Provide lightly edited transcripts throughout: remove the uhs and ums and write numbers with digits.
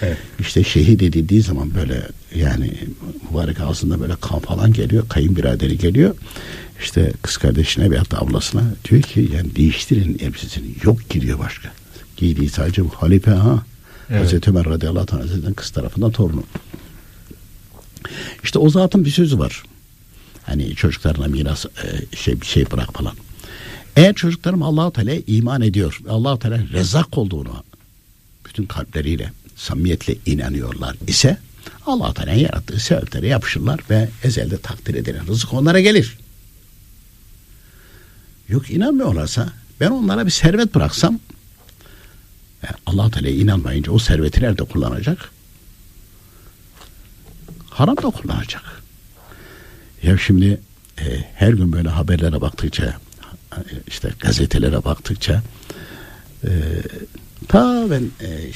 Evet. İşte şehit edildiği zaman böyle yani mübarek ağzında böyle kan falan geliyor. Kayınbiraderi geliyor. İşte kız kardeşine veyahut da ablasına diyor ki yani değiştirin elbisesini. Yok gidiyor başka. Giydiği sadece bu halife ha. Evet. Hazreti Ömer radıyallahu anh Hazretleri'nin kız tarafından torunu. İşte o zatın bir sözü var. Hani çocuklarına miras bir şey bırak falan. Eğer çocuklarım Allah-u Teala'ya iman ediyor, Allah-u Teala Rezzak olduğunu bütün kalpleriyle, samimiyetle inanıyorlar ise Allah-u Teala'nın yarattığı sebeplere yapışırlar ve ezelde takdir edilen rızık onlara gelir. Yok inanmıyorlarsa ben onlara bir servet bıraksam Allah-u Teala'ya inanmayınca o serveti nerede kullanacak? Haram da kullanacak. Ya şimdi her gün böyle haberlere baktıkça işte gazetelere baktıkça ta ben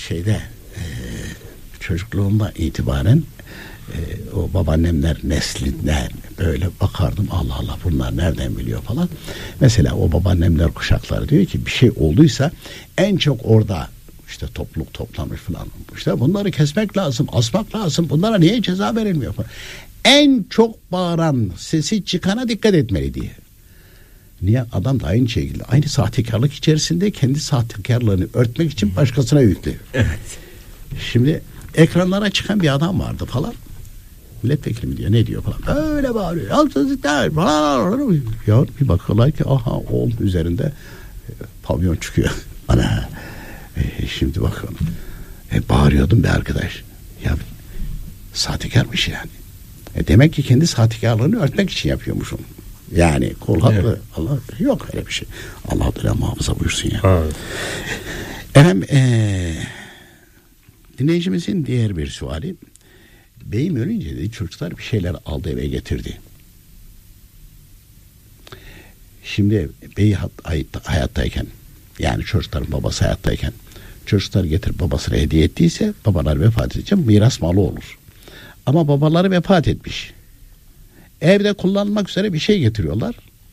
çocukluğumda itibaren o babaannemler neslinden böyle bakardım Allah Allah bunlar nereden biliyor falan. Mesela o babaannemler kuşakları diyor ki bir şey olduysa en çok orada işte topluluk toplanmış falan. İşte bunları kesmek lazım, asmak lazım. Bunlara niye ceza verilmiyor falan. En çok bağıran sesi çıkana dikkat etmeli diye. Niye? Adam da aynı şekilde aynı sahtekarlık içerisinde kendi sahtekarlığını örtmek için başkasına yüklüyor. Evet. Şimdi ekranlara çıkan bir adam vardı falan. Milletvekili mi diyor ne diyor falan. Öyle bağırıyor. Alçızlıklar falan. Ya bir bakıyorlar ki aha oğlum üzerinde pavyon çıkıyor. Ana. Şimdi bakın. Bağırıyordum be arkadaş. Ya sahtekarmış yani. Demek ki kendi sahtekarlığını örtmek için yapıyormuşum. Yani kul haklı. Evet. Allah yok öyle bir şey. Allah Teala muhafaza buyursun ya. Evet. Efendim dinleyicimizin diğer bir suali. Beyim ölünce dedi çocuklar bir şeyler aldı eve getirdi. Şimdi bey hayattayken yani çocukların babası hayattayken çocuklar getirip babasına hediye ettiyse babalar vefat edince miras malı olur. Ama babaları vefat etmiş. Evde kullanmak üzere bir şey getiriyorlar.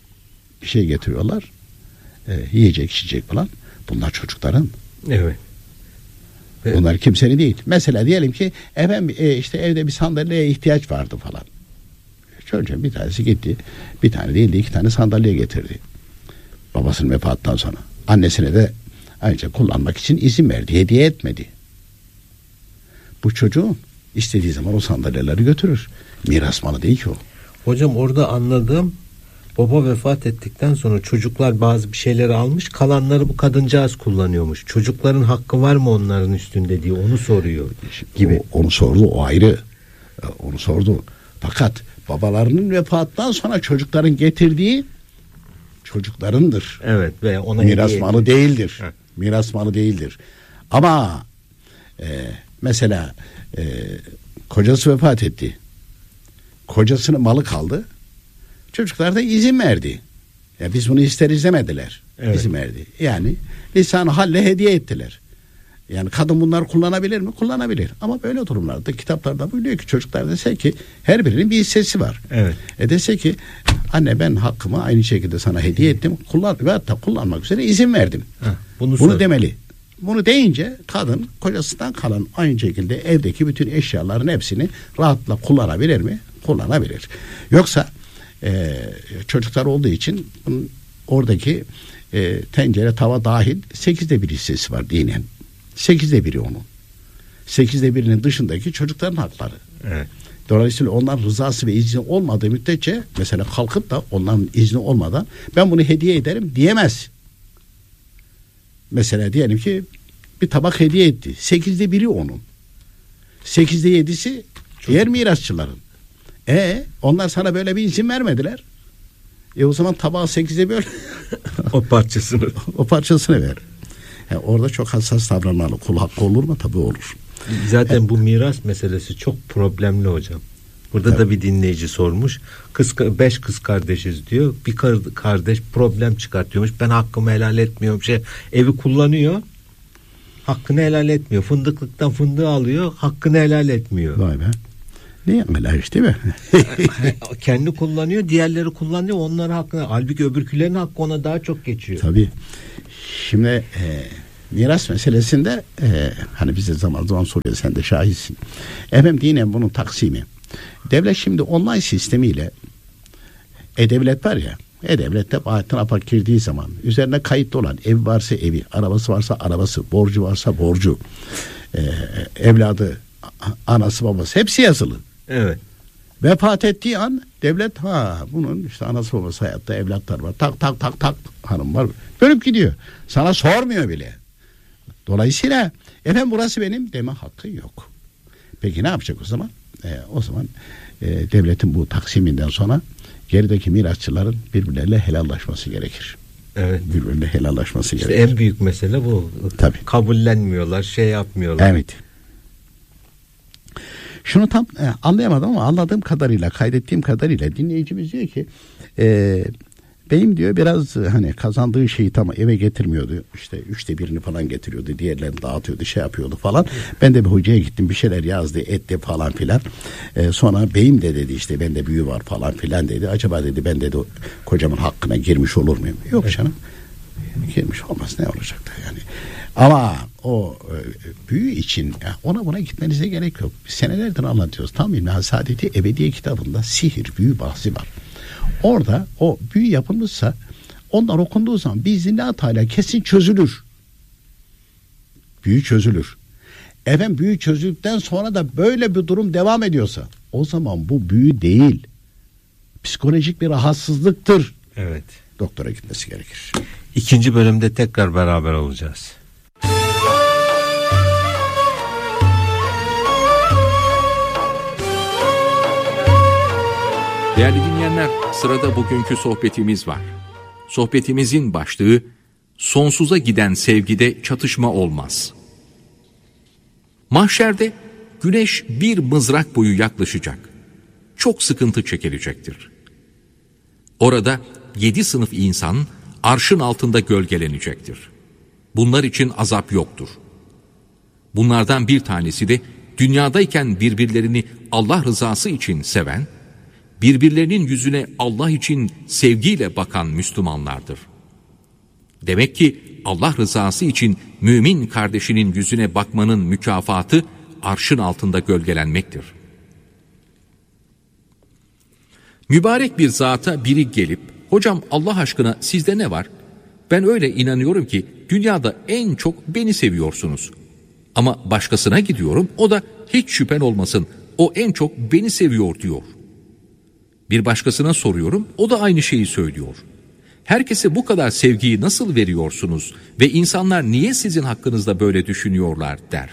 Yiyecek, içecek falan. Bunlar çocukların. Evet. Bunlar kimsenin değil. Mesela diyelim ki efendim işte evde bir sandalyeye ihtiyaç vardı falan. Çocuğun bir tanesi gitti. Bir tane değil de 2 tane sandalye getirdi. Babasının vefatından sonra. Annesine de ayrıca kullanmak için izin verdi. Hediye etmedi. Bu çocuğun istediği zaman o sandalyeleri götürür. Miras malı değil ki o. Hocam orada anladığım baba vefat ettikten sonra çocuklar bazı bir şeyleri almış, kalanları bu kadıncağız kullanıyormuş. Çocukların hakkı var mı onların üstünde diye onu soruyor gibi. Onu sordu, o ayrı. Onu sordu. Fakat babalarının vefatından sonra çocukların getirdiği çocuklarındır. Evet ve ona miras malı değildir. Miras malı değildir. Ama mesela kocası vefat etti. Kocasının malı kaldı. Çocuklar da izin verdi. Ya biz bunu isteriz demediler. Evet. İzin verdi. Yani lisan-ı halle hediye ettiler. Yani kadın bunları kullanabilir mi? Kullanabilir. Ama böyle durumlarda kitaplarda buyuruyor ki çocuklar dese ki her birinin bir hissesi var. Evet. Dese ki anne ben hakkımı aynı şekilde sana hediye ettim. Ve hatta kullanmak üzere izin verdim. Bunu demeli. Bunu deyince kadın kocasından kalan aynı şekilde evdeki bütün eşyaların hepsini rahatla kullanabilir mi? Kullanabilir. Yoksa çocuklar olduğu için oradaki tencere tava dahil 8'de 1 hissesi var dinen. 8'de 1'i onun. 8'de 1'inin dışındaki çocukların hakları. Evet. Dolayısıyla onların rızası ve izni olmadığı müddetçe mesela kalkıp da onların izni olmadan ben bunu hediye ederim diyemez. Mesela diyelim ki bir tabak hediye etti. 8'de 1'i onun. 8'de 7'si diğer mirasçıların. Onlar sana böyle bir izin vermediler. O zaman tabağı 8'e böl. o parçasını ver. Yani orada çok hassas davranmalı. Kul hakkı olur mu? Tabii olur. Zaten bu miras meselesi çok problemli hocam. Burada da bir dinleyici sormuş. 5 kız kardeşiz diyor. Bir kardeş problem çıkartıyormuş. Ben hakkımı helal etmiyorum. Evi kullanıyor. Hakkını helal etmiyor. Fındıklıktan fındığı alıyor. Hakkını helal etmiyor. Vay be. Ne yapmalar işte mi? Kendi kullanıyor, diğerleri kullanıyor. Onların hakkını. Halbuki öbürkülerin hakkı ona daha çok geçiyor. Tabii. Şimdi miras meselesinde hani bize zaman zaman soruyor, sen de şahitsin. Efendim dinen bunun taksimi. Devlet şimdi online sistemiyle E-Devlet var ya, E-Devlet'te Bahattin Apak girdiği zaman üzerine kayıtlı olan ev varsa evi, arabası varsa arabası, borcu varsa borcu, evladı, anası babası hepsi yazılı. Evet. Vefat ettiği an devlet bunun işte anası babası hayatta, evlatlar var. Tak hanım var. Bölüp gidiyor. Sana sormuyor bile. Dolayısıyla efendim burası benim deme hakkın yok. Peki ne yapacak o zaman? O zaman devletin bu taksiminden sonra gerideki mirasçıların birbirleriyle helallaşması gerekir. Evet. Birbirleriyle helallaşması İşte gerekir. en büyük mesele bu. Tabii. Kabullenmiyorlar, şey yapmıyorlar. Evet. Şunu tam anlayamadım ama anladığım kadarıyla, kaydettiğim kadarıyla dinleyicimiz diyor ki beyim diyor biraz hani kazandığı şeyi tam eve getirmiyordu. İşte 1/3 falan getiriyordu. Diğerlerini dağıtıyordu, şey yapıyordu falan. Ben de bir hocaya gittim, bir şeyler yazdı, etti falan filan. Sonra beyim de dedi işte bende büyü var falan filan dedi. Acaba dedi ben dedi kocamın hakkına girmiş olur muyum? Yok canım. Girmiş olmaz, ne olacaktı yani. Ama o büyü için ona buna gitmenize gerek yok. Biz senelerdir anlatıyoruz. Tam İlmihal Saadeti Ebediye kitabında sihir, büyü bahsi var. Orada o büyü yapılmışsa onlar okunduğu zaman biiznillah Teala kesin çözülür. Büyü çözülür. Efendim büyü çözüldükten sonra da böyle bir durum devam ediyorsa o zaman bu büyü değil, psikolojik bir rahatsızlıktır. Evet. Doktora gitmesi gerekir. 2. bölümde tekrar beraber olacağız. Değerli dinleyenler, sırada bugünkü sohbetimiz var. Sohbetimizin başlığı, sonsuza giden sevgide çatışma olmaz. Mahşerde güneş bir mızrak boyu yaklaşacak. Çok sıkıntı çekilecektir. Orada 7 sınıf insan arşın altında gölgelenecektir. Bunlar için azap yoktur. Bunlardan bir tanesi de dünyadayken birbirlerini Allah rızası için seven, birbirlerinin yüzüne Allah için sevgiyle bakan Müslümanlardır. Demek ki Allah rızası için mümin kardeşinin yüzüne bakmanın mükafatı arşın altında gölgelenmektir. Mübarek bir zata biri gelip, hocam Allah aşkına sizde ne var? Ben öyle inanıyorum ki dünyada en çok beni seviyorsunuz. Ama başkasına gidiyorum, o da hiç şüphen olmasın, o en çok beni seviyor diyor. Bir başkasına soruyorum, o da aynı şeyi söylüyor. Herkese bu kadar sevgiyi nasıl veriyorsunuz ve insanlar niye sizin hakkınızda böyle düşünüyorlar der.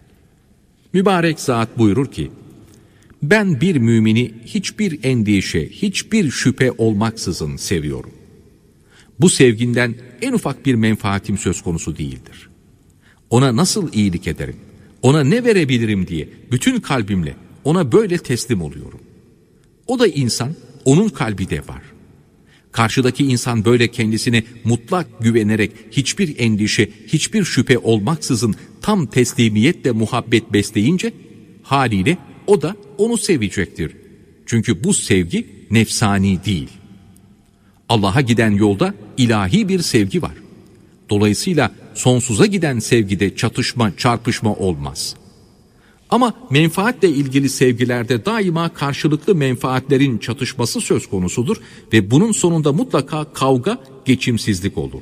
Mübarek zat buyurur ki, ben bir mümini hiçbir endişe, hiçbir şüphe olmaksızın seviyorum. Bu sevginden en ufak bir menfaatim söz konusu değildir. Ona nasıl iyilik ederim, ona ne verebilirim diye bütün kalbimle ona böyle teslim oluyorum. O da insan, onun kalbi de var. Karşıdaki insan böyle kendisine mutlak güvenerek hiçbir endişe, hiçbir şüphe olmaksızın tam teslimiyetle muhabbet besleyince haliyle o da onu sevecektir. Çünkü bu sevgi nefsani değil. Allah'a giden yolda ilahi bir sevgi var. Dolayısıyla sonsuza giden sevgide çatışma, çarpışma olmaz. Ama menfaatle ilgili sevgilerde daima karşılıklı menfaatlerin çatışması söz konusudur ve bunun sonunda mutlaka kavga, geçimsizlik olur.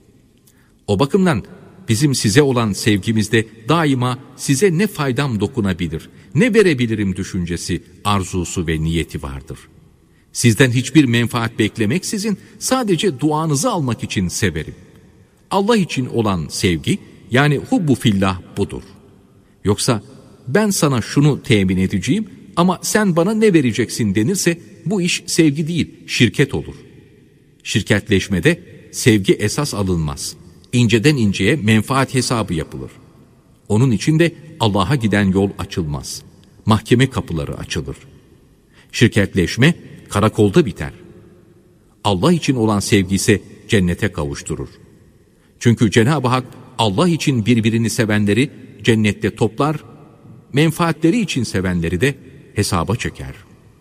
O bakımdan bizim size olan sevgimizde daima size ne faydam dokunabilir, ne verebilirim düşüncesi, arzusu ve niyeti vardır. Sizden hiçbir menfaat beklemeksizin sadece duanızı almak için severim. Allah için olan sevgi, yani hubbu fillah budur. Yoksa ben sana şunu temin edeceğim ama sen bana ne vereceksin denirse bu iş sevgi değil, şirket olur. Şirketleşmede sevgi esas alınmaz. İnceden inceye menfaat hesabı yapılır. Onun için de Allah'a giden yol açılmaz. Mahkeme kapıları açılır. Şirketleşme karakolda biter. Allah için olan sevgi ise cennete kavuşturur. Çünkü Cenab-ı Hak Allah için birbirini sevenleri cennette toplar, menfaatleri için sevenleri de hesaba çeker.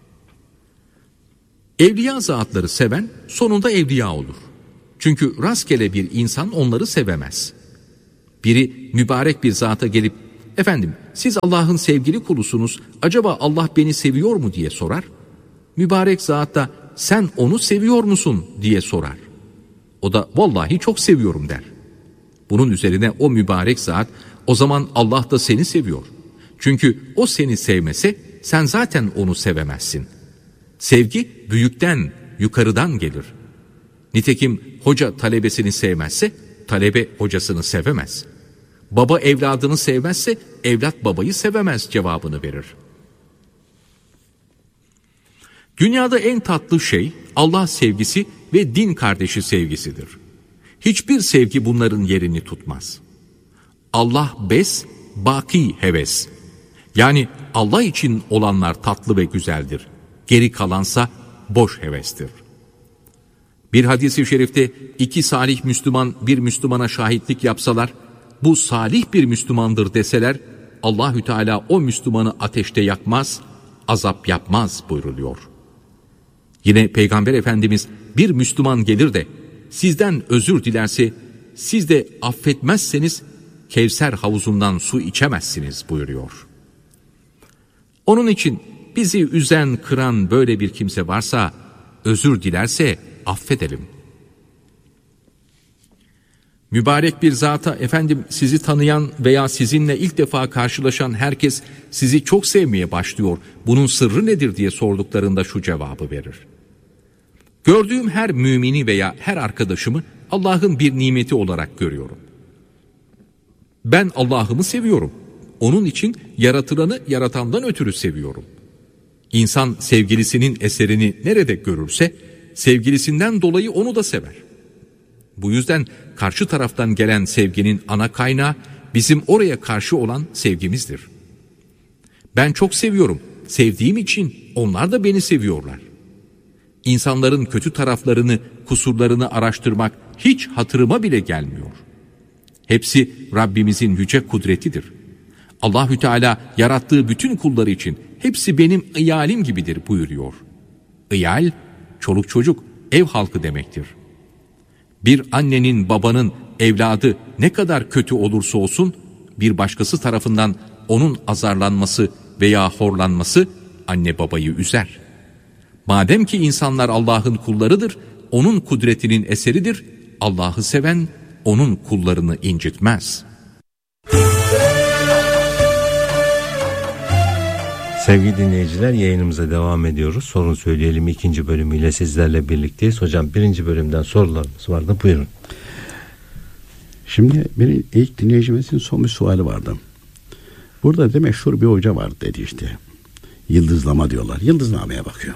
Evliya zatları seven sonunda evliya olur. Çünkü rastgele bir insan onları sevemez. Biri mübarek bir zata gelip, efendim siz Allah'ın sevgili kulusunuz, acaba Allah beni seviyor mu diye sorar. Mübarek zat da sen onu seviyor musun diye sorar. O da vallahi çok seviyorum der. Bunun üzerine o mübarek zat, o zaman Allah da seni seviyor. Çünkü o seni sevmese sen zaten onu sevemezsin. Sevgi büyükten, yukarıdan gelir. Nitekim hoca talebesini sevmezse talebe hocasını sevemez. Baba evladını sevmezse evlat babayı sevemez cevabını verir. Dünyada en tatlı şey Allah sevgisi ve din kardeşi sevgisidir. Hiçbir sevgi bunların yerini tutmaz. Allah bes, baki heves. Yani Allah için olanlar tatlı ve güzeldir. Geri kalansa boş hevestir. Bir hadis-i şerifte 2 salih Müslüman bir Müslümana şahitlik yapsalar, bu salih bir Müslümandır deseler, Allahü Teala o Müslümanı ateşte yakmaz, azap yapmaz buyruluyor. Yine Peygamber Efendimiz bir Müslüman gelir de sizden özür dilerse, siz de affetmezseniz Kevser havuzundan su içemezsiniz buyuruyor. Onun için bizi üzen, kıran böyle bir kimse varsa özür dilerse affedelim. Mübarek bir zata, efendim sizi tanıyan veya sizinle ilk defa karşılaşan herkes sizi çok sevmeye başlıyor. Bunun sırrı nedir diye sorduklarında şu cevabı verir. Gördüğüm her mümini veya her arkadaşımı Allah'ın bir nimeti olarak görüyorum. Ben Allah'ımı seviyorum. Onun için yaratılanı yaratandan ötürü seviyorum. İnsan sevgilisinin eserini nerede görürse sevgilisinden dolayı onu da sever. Bu yüzden karşı taraftan gelen sevginin ana kaynağı bizim oraya karşı olan sevgimizdir. Ben çok seviyorum. Sevdiğim için onlar da beni seviyorlar. İnsanların kötü taraflarını, kusurlarını araştırmak hiç hatırıma bile gelmiyor. Hepsi Rabbimizin yüce kudretidir. Allahü Teala yarattığı bütün kulları için hepsi benim iyalim gibidir buyuruyor. İyal, çoluk çocuk, ev halkı demektir. Bir annenin, babanın evladı ne kadar kötü olursa olsun, bir başkası tarafından onun azarlanması veya horlanması anne babayı üzer. Madem ki insanlar Allah'ın kullarıdır, onun kudretinin eseridir, Allah'ı seven onun kullarını incitmez. Sevgili dinleyiciler, yayınımıza devam ediyoruz. Sorun Söyleyelim 2. bölümüyle sizlerle birlikteyiz. Hocam 1. bölümden sorularımız vardı. Buyurun. Şimdi benim ilk dinleyicimizin son bir suali vardı. Burada meşhur bir hoca var dedi işte. Yıldızlama diyorlar. Yıldıznameye bakıyor.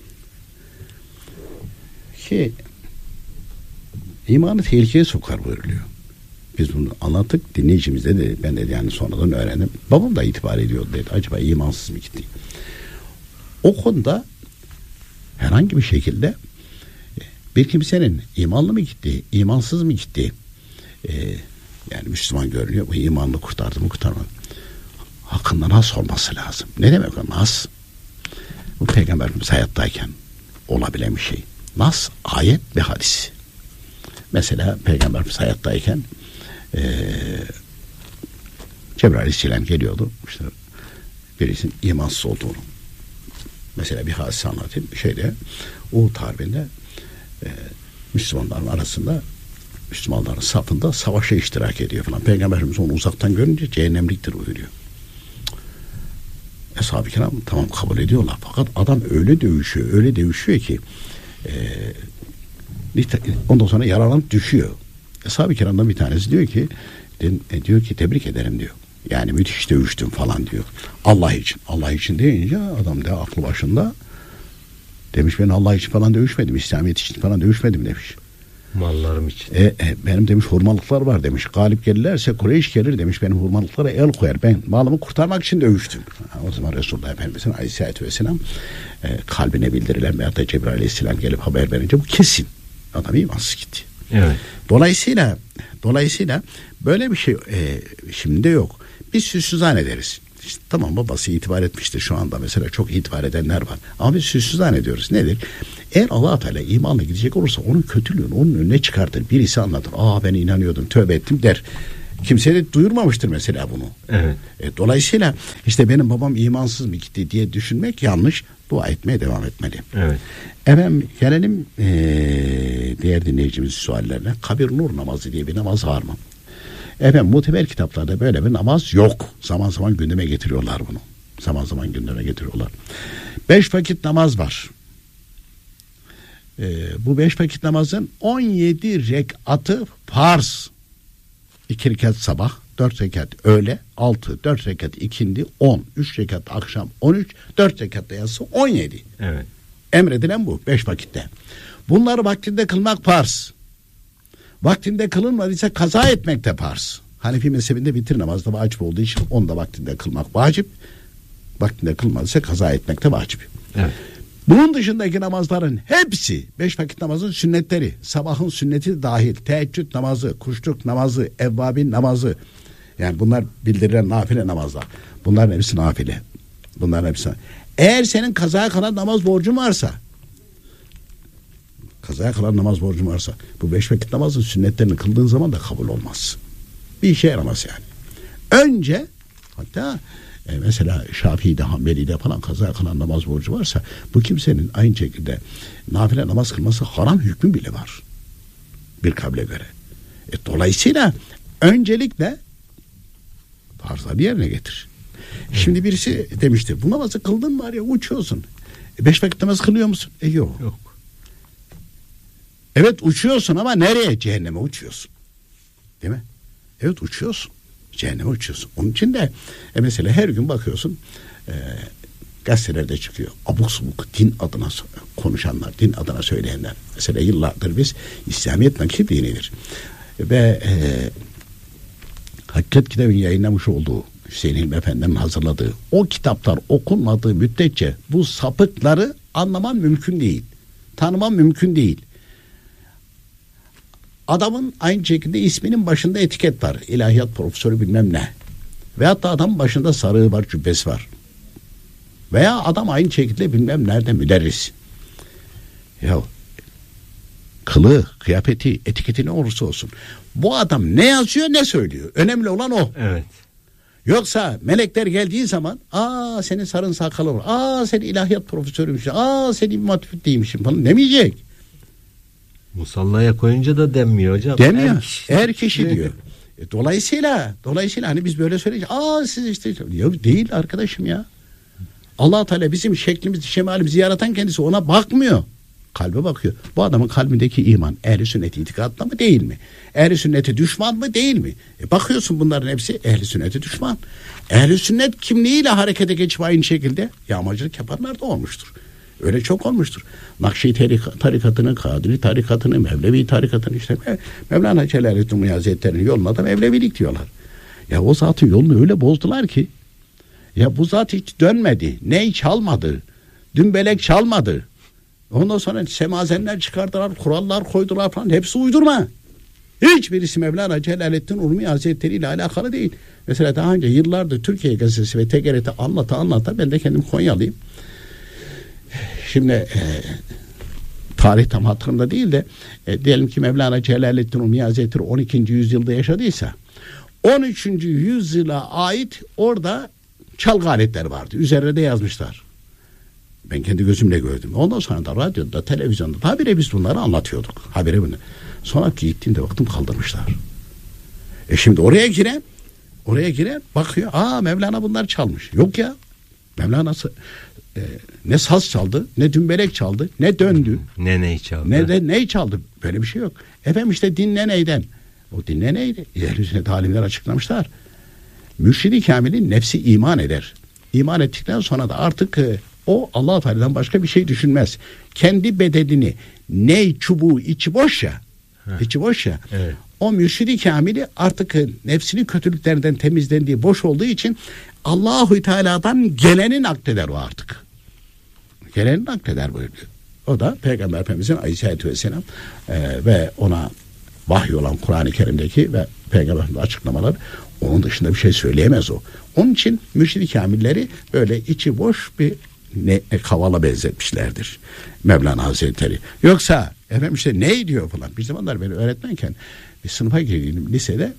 İmanı tehlikeye sokar buyuruluyor. Biz bunu anlattık. Dinleyicimize de ben de yani sonradan öğrendim. Babam da itibar ediyordu dedi. Acaba imansız mı gitti? O konuda herhangi bir şekilde bir kimsenin imanlı mı gitti, imansız mı gitti? Yani Müslüman görünüyor. Bu imanını kurtardı mı kurtarmadı. Hakkında nas olması lazım. Ne demek o nas? Bu Peygamberimiz hayattayken olabilen bir şey. Nas, ayet ve hadis. Mesela Peygamberimiz hayattayken Cebrail Aleyhisselam geliyordu. İşte birisinin imansız olduğunu. Mesela bir hadise anlatayım. Uhud Harbi'nde Müslümanların arasında, Müslümanların safında savaşa iştirak ediyor falan. Peygamberimiz onu uzaktan görünce cehennemliktir buyuruyor. Ashab-ı kiram tamam kabul ediyorlar. Fakat adam öyle dövüşüyor ki ondan sonra yaralanıp düşüyor. Ashab-ı kiramdan bir tanesi diyor ki tebrik ederim diyor. Yani müthiş dövüştüm falan diyor. Allah için. Allah için deyince adam da aklı başında demiş ben Allah için falan dövüşmedim. İslamiyet için falan dövüşmedim demiş. Mallarım için. Benim demiş hurmalıklar var demiş. Galip gelirlerse Kureyş gelir demiş. Benim hurmalıklara el koyar. Ben malımı kurtarmak için dövüştüm. O zaman Resulullah Efendimiz'in Aleyhisselatü Vesselam kalbine bildirilen veyahut da Cebrail Aleyhisselam gelip haber verince bu kesin. Adam imansız gitti. Evet. Dolayısıyla böyle bir şey şimdi de yok. Biz süslü zannederiz. İşte, tamam babası itibar etmiştir şu anda mesela çok itibar edenler var. Ama biz süslü zannediyoruz. Nedir? Eğer Allah Teala imanla gidecek olursa onun kötülüğünü onun önüne çıkartır. Birisi anlatır. Ben inanıyordum tövbe ettim der. Kimse de duyurmamıştır mesela bunu. Evet. Dolayısıyla işte benim babam imansız mı gitti diye düşünmek yanlış. Dua etmeye devam etmeli. Evet. Efendim gelelim diğer dinleyicimizin suallerine. Kabir nur namazı diye bir namaz var mı? Efendim muteber kitaplarda böyle bir namaz yok. Zaman zaman gündeme getiriyorlar bunu. Zaman zaman gündeme getiriyorlar. 5 vakit namaz var. Bu 5 vakit namazın 17 rekatı farz. 2 rekat sabah, 4 rekat öğle, 6, 4 rekat ikindi, 10, 3 rekat akşam, 13, 4 rekat da yatsı 17. Evet. Emredilen bu 5 vakitte. Bunları vaktinde kılmak farz. Vaktinde kılınmadıysa kaza etmek de farz. Hanefi mezhebinde vitir namazda vacip olduğu için onu da vaktinde kılmak vacip. Vaktinde kılmadıysa kaza etmek de vacip. Evet. Bunun dışındaki namazların hepsi 5 vakit namazın sünnetleri, sabahın sünneti dahil, teheccüd namazı, kuşluk namazı, evvabin namazı, yani bunlar bildirilen nafile namazlar. Bunların hepsi nafile. Bunların hepsi. Eğer senin kazaya kalan namaz borcun varsa, bu 5 vakit namazın sünnetlerini kıldığın zaman da kabul olmaz. Bir işe yaramaz yani. Önce hatta mesela Şafii'de, Hanbeli'de falan kazaya kalan namaz borcu varsa bu kimsenin aynı şekilde nafile namaz kılması haram hükmü bile var. Bir kavle göre. Dolayısıyla öncelikle farzları yerine getir. Şimdi birisi demişti bu namazı kıldın mı var ya uçuyorsun. 5 vakit namaz kılıyor musun? Yok. Evet uçuyorsun ama nereye? Cehenneme uçuyorsun. Değil mi? Evet uçuyorsun. Cehenneme uçuyorsun. Onun için de mesela her gün bakıyorsun gazetelerde çıkıyor. Abuk subuk din adına konuşanlar, din adına söyleyenler. Mesela yıllardır biz İslamiyet nakil dinidir. Ve Hakikat kitabını yayınlamış olduğu Hüseyin Hilmi Efendi'nin hazırladığı o kitaplar okunmadığı müddetçe bu sapıkları anlaman mümkün değil. Tanıman mümkün değil. Adamın aynı şekilde isminin başında etiket var. İlahiyat profesörü bilmem ne. Veyahut da adamın başında sarığı var, cübbesi var. Veya adam aynı şekilde bilmem nerede müderris. Ya kılığı, kıyafeti, etiketi ne olursa olsun. Bu adam ne yazıyor ne söylüyor. Önemli olan o. Evet. Yoksa melekler geldiği zaman senin sarın sakalı var. Sen ilahiyat profesörüymüşsün. Sen İmam Hatip'teymişsin falan demeyecek. Musallaya koyunca da denmiyor hocam. Demiyor. Er kişi diyor. Dolayısıyla hani biz böyle söyleyeceğiz. Siz işte ya değil arkadaşım ya. Allah Teala bizim şeklimizi, şemalimizi yaratan kendisi ona bakmıyor. Kalbe bakıyor. Bu adamın kalbindeki iman ehl-i sünnet itikadında mı değil mi? Ehl-i sünnete düşman mı değil mi? Bakıyorsun bunların hepsi ehl-i sünnete düşman. Ehl-i sünnet kimliğiyle harekete geçip aynı şekilde yağmacılık yapanlar da olmuştur. Öyle çok olmuştur. Nakşi tarikatını, Kadiri tarikatını, Mevlevi tarikatını işte Mevlana Celaleddin Rumi Hazretleri'nin yoluna da Mevlevilik diyorlar. Ya o zatın yolunu öyle bozdular ki ya bu zat hiç dönmedi. Ney çalmadı. Dümbelek çalmadı. Ondan sonra semazenler çıkardılar, kurallar koydular falan. Hepsi uydurma. Hiçbirisi Mevlana Celaleddin Rumi Hazretleri ile alakalı değil. Mesela daha önce yıllardır Türkiye Gazetesi ve TGRT anlata ben de kendim Konyalıyım. Şimdi tarih tam hatırımda değil de diyelim ki Mevlana Celaleddin Rumi Hazretleri 12. yüzyılda yaşadıysa 13. yüzyıla ait orada çalgı aletleri vardı. Üzerine de yazmışlar. Ben kendi gözümle gördüm. Ondan sonra da radyoda, televizyonda habire biz bunları anlatıyorduk. Habire bunu. Sonra gittiğimde baktım kaldırmışlar. Şimdi oraya giren bakıyor. Mevlana bunlar çalmış. Yok ya. Mevlana ne saz çaldı, ne dümbelek çaldı, ne döndü. Ne ney çaldı. Ne de ney çaldı. Böyle bir şey yok. Efendim işte din ne neyden. O din ne neydi? Ehl-i sünnet alimler açıklamışlar. Mürşid-i kamilin nefsi iman eder. İman ettikten sonra da artık o Allah-u Teala'dan başka bir şey düşünmez. Kendi bedenini ney çubuğu içi boş ya. Evet. O mürşid-i kamili artık nefsinin kötülüklerden temizlendiği boş olduğu için Allah-u Teala'dan geleni nakleder o artık. Geleni nakleder buyuruyor. O da Peygamber Efendimizin Aleyhisselatü Vesselam ve ona vahiy olan Kur'an-ı Kerim'deki ve Peygamber Efendimiz'in açıklamaları, onun dışında bir şey söyleyemez o. Onun için mürşid-i kamilleri böyle içi boş bir kavala benzetmişlerdir Mevlana Hazretleri. Yoksa efendim işte ne diyor falan. Bir zamanlar ben öğretmenken bir sınıfa girdim lisede.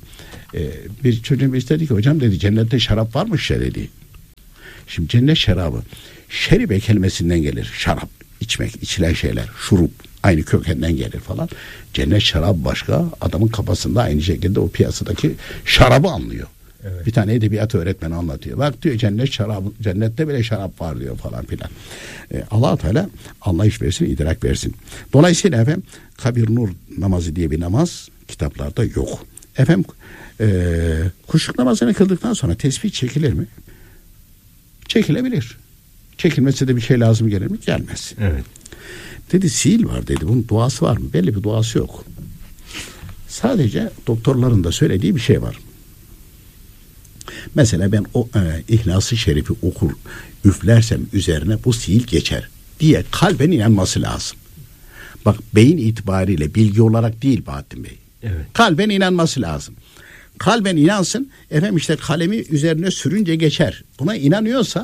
Bir çocuğun birisi dedi ki hocam dedi cennette şarap varmış ya dedi. Şimdi cennet şarabı şeribe kelimesinden gelir. Şarap, içmek, içilen şeyler, şurup aynı kökenden gelir falan. Cennet şarabı başka, adamın kafasında aynı şekilde o piyasadaki şarabı anlıyor. Evet. Bir tane edebiyat öğretmeni anlatıyor. Bak diyor cennet şarabı, cennette bile şarap var diyor falan filan. Allah Teala anlayış versin, idrak versin. Dolayısıyla efendim kabir nur namazı diye bir namaz kitaplarda yok. Efendim kuşluk namazını kıldıktan sonra tesbih çekilir mi? Çekilebilir. Çekilmesi de bir şey lazım gelir mi? Gelmez. Evet. Dedi sil var dedi. Bunun duası var mı? Belli bir duası yok. Sadece doktorların da söylediği bir şey var. Mesela ben o İhlas-ı Şerif'i okur, üflersem üzerine bu sil geçer diye kalben inanması lazım. Bak beyin itibariyle bilgi olarak değil Bahattin Bey. Evet. Kalben inanması lazım. Kalben inansın. Efendim işte kalemi üzerine sürünce geçer. Buna inanıyorsa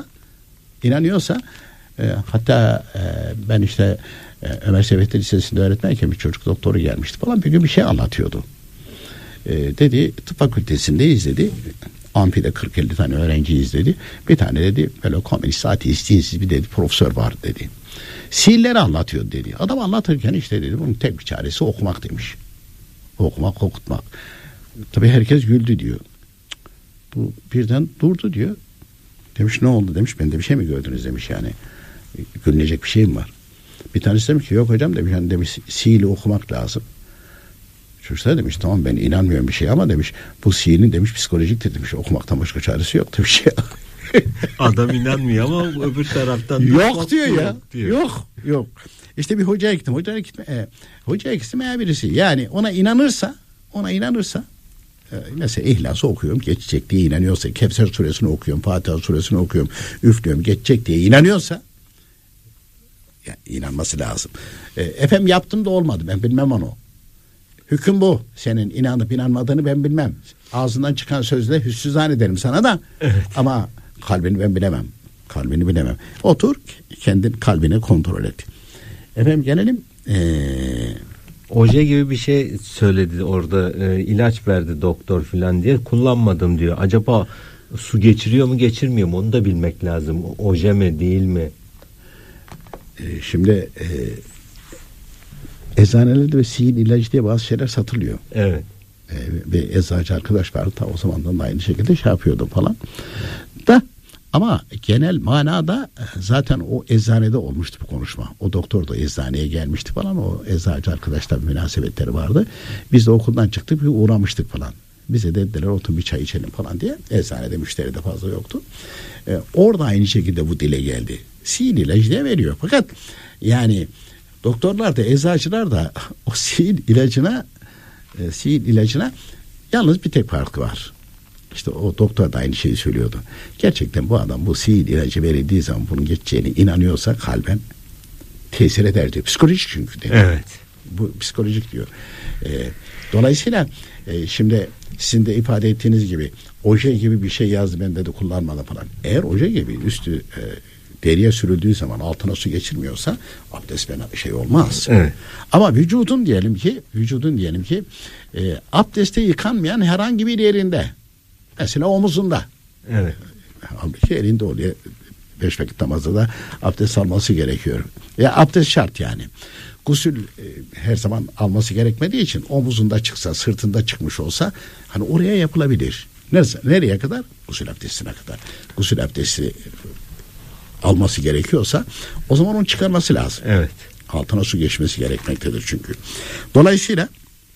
hatta ben işte Ömer Seyfettin Lisesi'nde öğretmenken bir çocuk doktoru gelmişti falan bir gün bir şey anlatıyordu. Dedi tıp fakültesindeyiz dedi. Amfide 40-50 tane öğrenci izledi. Bir tane dedi böyle komünist, ateist, dinsiz bir dedi profesör var dedi. Sihirleri anlatıyor dedi. Adam anlatırken işte dedi bunun tek bir çaresi okumak demiş. Okumak, okutmak. Tabii herkes güldü diyor. Bu birden durdu diyor. Demiş ne oldu demiş. Ben de bir şey mi gördünüz demiş yani. Gülünecek bir şey mi var? Bir tanesi demiş ki yok hocam demiş. Yani demiş sihirli okumak lazım. Çocuklar demiş tamam ben inanmıyorum bir şey ama demiş bu sihirin demiş psikolojiktir demiş. Okumaktan başka çaresi yok demiş ya. Adam inanmıyor ama öbür taraftan yok diyor ya. Diyor. Yok. İşte bir hocaya gittim. Hocaya gittim birisi. Yani ona inanırsa mesela İhlas'ı okuyorum geçecek diye inanıyorsa, Kevser suresini okuyorum, Fatiha suresini okuyorum, üflüyorum geçecek diye inanıyorsa yani inanması lazım. Efendim yaptım da olmadı ben bilmem onu. Hüküm bu. Senin inanıp inanmadığını ben bilmem. Ağzından çıkan sözle hüsnü zannederim sana da. Evet. Ama kalbini ben bilemem. Kalbini bilemem. Otur kendin kalbini kontrol et. Efendim gelelim. Oje gibi bir şey söyledi orada ilaç verdi doktor filan diye kullanmadım diyor. Acaba su geçiriyor mu geçirmiyor mu onu da bilmek lazım. Oje mi değil mi? Şimdi eczanelerde ve sihir ilacı diye bazı şeyler satılıyor. Evet. Ve eczacı arkadaş vardı ta o zamandan da aynı şekilde şey yapıyordu falan. Da ama genel manada zaten o eczanede olmuştu bu konuşma. O doktor da eczaneye gelmişti falan. O eczacı arkadaşlar münasebetleri vardı. Biz de okuldan çıktık bir uğramıştık falan. Bize dediler otur bir çay içelim falan diye. Eczanede müşteri de fazla yoktu. Orada aynı şekilde bu dile geldi. Sihir ilacı diye veriyor. Fakat yani doktorlar da eczacılar da o sihir ilacına yalnız bir tek farkı var. İşte o doktor da aynı şeyi söylüyordu. Gerçekten bu adam bu sihir ilacı verildiği zaman bunun geçeceğine inanıyorsa kalben tesir eder diyor. Psikolojik çünkü diyor. Evet. Bu psikolojik diyor. Dolayısıyla şimdi sizin de ifade ettiğiniz gibi oje gibi bir şey yazdı ben de kullanmadım falan. Eğer oje gibi üstü deriye sürüldüğü zaman altına su geçirmiyorsa abdest şey olmaz. Evet. Ama vücudun diyelim ki abdeste yıkanmayan herhangi bir yerinde mesela omuzunda. Evet. Halbuki elinde oluyor. 5 vakit namazda da abdest alması gerekiyor. Ya abdest şart yani. Gusül her zaman alması gerekmediği için omuzunda çıksa, sırtında çıkmış olsa hani oraya yapılabilir. Nereye kadar? Gusül abdestine kadar. Gusül abdesti alması gerekiyorsa o zaman onu çıkarması lazım. Evet. Altına su geçmesi gerekmektedir çünkü. Dolayısıyla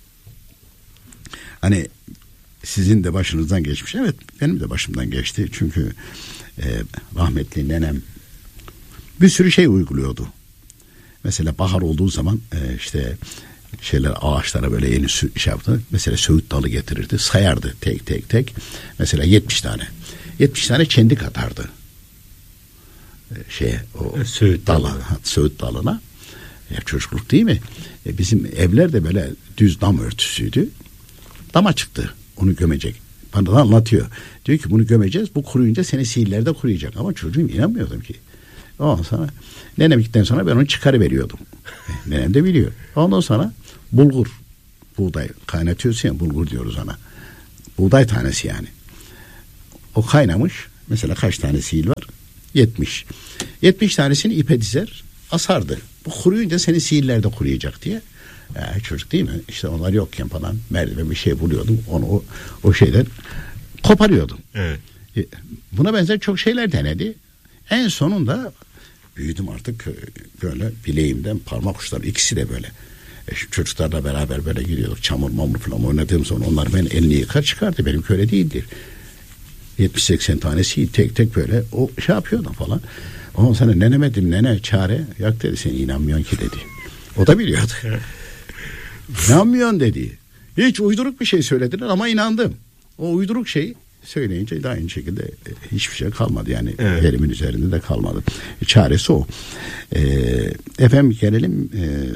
hani sizin de başınızdan geçmiş. Evet benim de başımdan geçti. Çünkü rahmetli nenem bir sürü şey uyguluyordu. Mesela bahar olduğu zaman işte ağaçlara böyle yeni şey yaptı. Mesela söğüt dalı getirirdi. Sayardı tek. Mesela 70 tane. 70 tane çendik atardı. Söğüt dalına. Hep çocukluk değil mi? Bizim evler de böyle düz dam örtüsüydü. Dama çıktı. Onu gömecek. Bana da anlatıyor. Diyor ki bunu gömeceğiz. Bu kuruyunca senin sihirler de kuruyacak. Ama çocuğum inanmıyordum ki. Ondan sonra nenem gittikten sonra ben onu çıkarıveriyordum. Nenem de biliyor. Ondan sonra buğday kaynatıyorsun ya bulgur diyoruz ona. Buğday tanesi yani. O kaynamış. Mesela kaç tane sil var? 70. 70 tanesini ipe dizer, asardı. Bu kuruyunca senin sihirler de kuruyacak diye. Çocuk değil mi? İşte onlar yokken falan merdiven bir şey buluyordum. Onu o şeyden koparıyordum. Evet. Buna benzer çok şeyler denedi. En sonunda büyüdüm artık, böyle bileğimden parmak uçları ikisi de böyle. Çocuklarla beraber böyle gidiyorduk. Çamur mamur falan oynadığım zaman onlar ben elini yıkar çıkardı. Benimki öyle değildir. 70-80 tanesi tek tek böyle o şey yapıyordum falan. Ondan sonra neneme dedim, nene çare. Yak dedi, sen inanmıyorsun ki dedi. O da biliyordu. İnanmıyorsun dedi. Hiç uyduruk bir şey söylediler ama inandım. O uyduruk şey söyleyince de aynı şekilde hiçbir şey kalmadı. Yani evet. Elimin üzerinde de kalmadı. Çaresi o. Efendim gelelim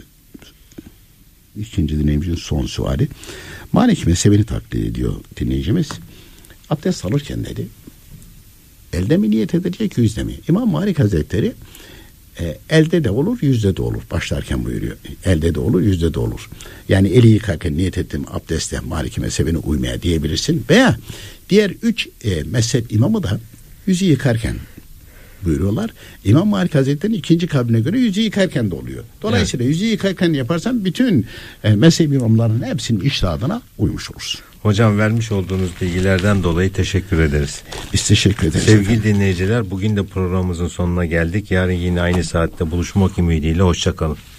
ikinci dinleyicimizin son suali. Malik mezhebini taklit ediyor dinleyicimiz. Abdest alırken dedi, elde mi niyet edecek, yüzde mi? İmam Malik Hazretleri elde de olur, yüzde de olur. Başlarken buyuruyor. Elde de olur, yüzde de olur. Yani eli yıkarken niyet ettim abdestle Maliki mezhebine uymaya diyebilirsin. Veya diğer 3 mezhep imamı da yüzü yıkarken buyuruyorlar. İmam Malik Hazretleri'nin ikinci kavline göre yüzü yıkarken de oluyor. Dolayısıyla yüzü yıkarken yaparsan bütün mezhep imamlarının hepsinin içtihadına uymuş olursun. Hocam vermiş olduğunuz bilgilerden dolayı teşekkür ederiz. Biz teşekkür ederiz. Sevgili dinleyiciler, bugün de programımızın sonuna geldik. Yarın yine aynı saatte buluşmak ümidiyle hoşça kalın.